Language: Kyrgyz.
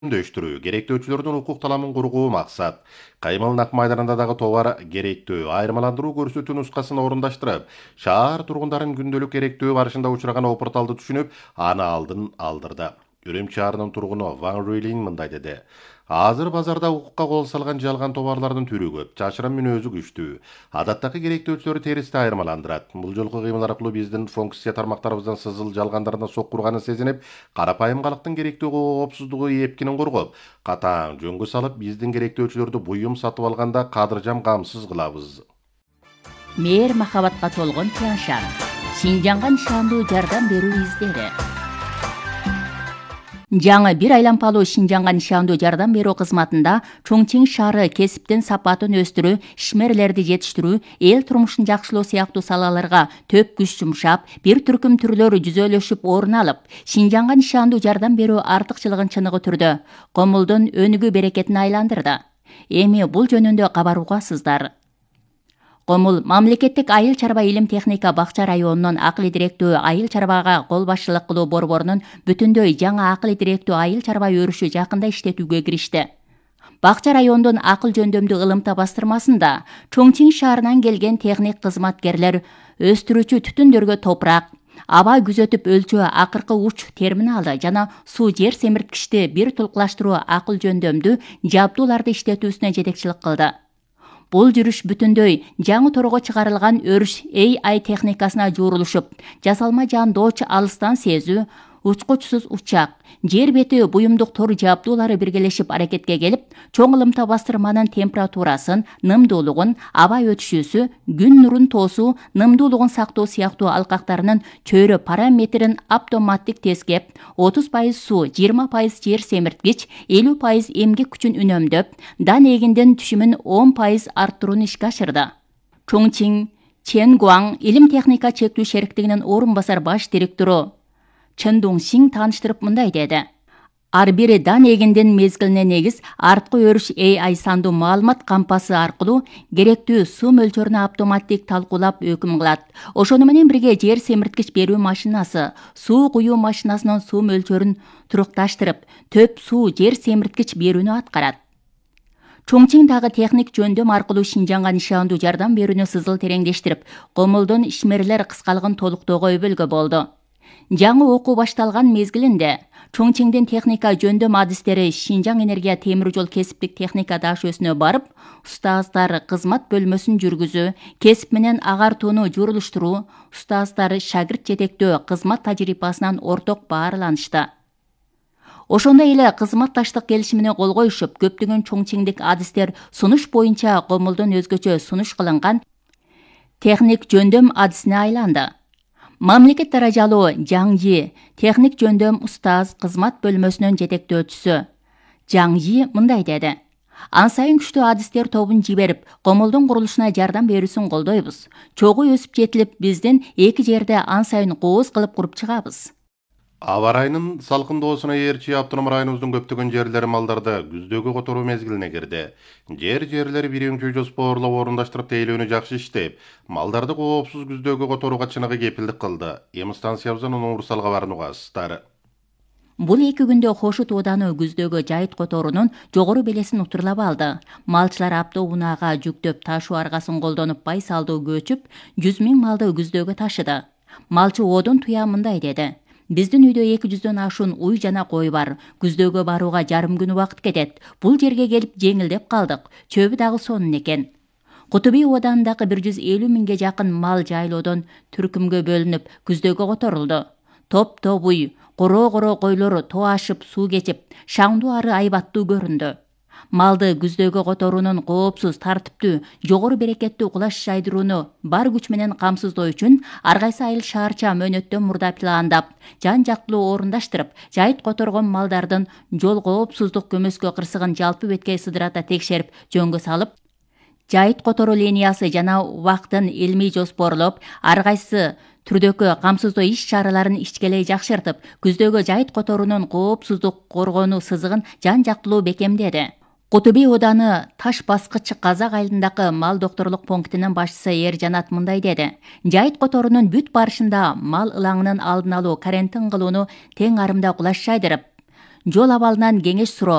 дөштүрүү керектөөчүлөрдүн укук таламын кургуу максат. Каймыл нак майданында дагы товар керектөө айырмаландыруу көрсөтүү нускасын орундаштырып, шаар тургундарын күндөлүк керектөө барышында учураган опурталды түшүнүп, аны алдын алдырды. Үрүмчү шаарынын тургуну Ван Руйлин мындай деди. Азыр базарда укукка кол салган жалган товарлардын түрү көп, чачырым мүнөзү күчтүү. Адаттагы керектөөчүлөрү теристе айырмаландырат. Бул жолку кыймыл аркылуу биздин функция тармактарыбыздын сызыл жалгандарына соккурганын сезинип, карапайым калктын керектөө коопсуздугу эпкинин коргоп, катаң жөнгө салып, биздин керектөөчүлөрдү буюм сатып алганда кадыржам камсыз кылабыз. Мээр махабатка толгон Тяншан. Шинжанга нишандуу жардам берүү издери. Жаңы бир айлампалуу Шинжанга нишандуу жардам берүү кызматында Чоңчиң шаары кесиптин сапатын өстүрүү, ишмерлерди жетиштирүү, эл турмушун жакшылоо сыяктуу салаларга төп күч жумшап, бир түркүм түрлөрү жүзөлөшүп орун алып, Шинжанга нишандуу жардам берүү артыкчылыгын чыныгы түрдө Комулдун өнүгүү берекетин айландырды. Эми бул жөнүндө кабар угасыздар. Комул мамлекеттик айыл чарба илим техника бакча районунун акылы директүү айыл чарбага кол башчылык кылуу борборунун бүтүндөй жаңы акылы директүү айыл чарба өрүшү жакында иштетүүгө киришти. Бакча райондун акыл жөндөмдүү ылымта бастырмасында Чоңчиң шаарынан келген техник кызматкерлер өстүрүүчү түтүндөргө топурак, аба күзөтүп өлчөө акыркы уч терминалды жана суу жер семирткичти бир тулкулаштыруу акыл жөндөмдүү жабдууларды иштетүүсүнө жетекчилик кылды. Бул жүрүш бүтүндөй жаңы торого чыгарылган өрүш AI техникасына жуурулушуп, жасалма жандооч алыстан сезүү, учкучсуз учак, жер бети буюмдук тор жабдуулары биргелешип аракетке келип, чоң ылымта бастырманын температурасын, нымдуулугун, аба өтүшүүсү, күн нурун тоосуу, нымдуулугун сактоо сыяктуу алкактарынын чөйрө параметрин автоматтик тескеп, 30% суу, 20% жер семирткич, 50% эмгек күчүн үнөмдөп, дан эгиндин түшүмүн 10% арттырууну ишке ашырды. Чоңчиң Ченгуаң илим техника чектүү шериктигинин орун басар баш директору Чын Доңсиң тааныштырып мындай деди. Ар бири дан эгиндин мезгилине негиз арткы өрүш AI сандуу маалымат кампасы аркылуу керектүү суу мөлчөрүнө автоматтик талкуулап өкүм кылат. Ошону менен бирге жер семирткич берүү машинасы суу куюу машинасынын суу мөлчөрүн турукташтырып, төп суу жер семирткич берүүнү аткарат. Чоңчиң дагы техник жөндөм аркылуу Шинжанга нишандуу жардам берүүнү сызыл тереңдештирип, Комулдун ишмерлер кыскалыгын толуктоого өбөлгө болду. Жаңы окуу башталган мезгилинде Чоңчиңдин техника жөндөм адистери Шинжаң энергия темир жол кесиптик техника дашөөсүнө барып, устаздар кызмат бөлмөсүн жүргүзүү, кесип менен агартууну жуурулуштуруу, устаздар шагирт жетектөө кызмат тажрыйбасынан орток баарланышты. Ошондой эле кызматташтык келишимине кол коюшуп, көптөгөн чоңчиңдик адистер сунуш боюнча Комулдун өзгөчө сунуш кылынган техник жөндөм адисине айланды. Мамлекет даражалуу Жаңжи техник жөндөм устаз кызмат бөлмөсүнүн жетектөөчүсү Жаңжи мындай деди. Ан сайын күчтүү адистер тобун жиберип, Комулдун курулушуна жардам берүүсүн колдойбуз. Чогуу өсүп жетилип, биздин эки жерде ан сайын кооз кылып куруп чыгабыз. Аба райынын салкындоосуна ээрчи автоном районубуздун көптөгөн жерлери малдарды күздөгү которуу мезгилине кирди. Жерлери бир өңчөй жоспоорлоп орундаштырып тейлөөнү жакшы иштеп, малдарды коопсуз күздөгү которууга чыныгы кепилдик кылды. Эми станциябыздын универсал кабарын угасыздар. Бул эки күндө Хошут ооданы күздөгү жайыт которуунун жогору белесин утурлап алды. Малчылар автоунаага жүктөп ташуу аргасын колдонуп байсалдуу көчүп, 100 000 малды күздөгө ташыды. Малчы оодун туя мындай деди. Биздин үйдө 200дөн ашуун уй жана кой бар. Күздөгө барууга жарым күн убакыт кетет. Бул жерге келип жеңилдеп калдык. Чөбү дагы сонун экен. Кутуби оодандагы 150 000ге жакын мал жайлоодон түркүмгө бөлүнүп, күздөгө которулду. Топ-топ уй, коро-коро койлор тоо ашып, суу кечип, шаңдуу ары айбаттуу көрүндү. Малды күздөгө которуунун коопсуз, тартиптүү, жогору берекеттүү кулаш жайдырууну бар күч менен камсыздоо үчүн ар кайсы айыл шаарча мөөнөттөн мурда пландап, жан жактылуу орундаштырып, жайыт которгон малдардын жол коопсуздук көмөскө кырсыгын жалпы беткей сыдырата текшерип, жөнгө салып, жайыт которуу линиясы жана убактын илмий жоспорлоп, ар кайсы түрдөгү камсыздоо иш-чараларын ичкелей жакшыртып, күздөгү жайыт которуунун коопсуздук коргонуу сызыгын жан жактылуу бекемдеди. Кутуби ооданы Таш баскыч Казак айылындагы мал докторлук пунктунун башчысы Эржанат мындай деди. Жайыт которуунун бүт барышында мал ылаңынын алдын алуу, карантин кылууну тең арымда кулаш жайдырып, жол абалынан кеңеш суроо